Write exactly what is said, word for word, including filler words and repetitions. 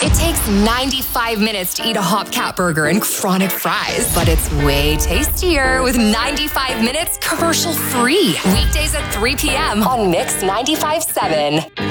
It takes ninety-five minutes to eat a Hopcat burger and chronic fries, but it's way tastier with ninety-five minutes commercial free. Weekdays at three p.m. on Mix ninety-five point seven.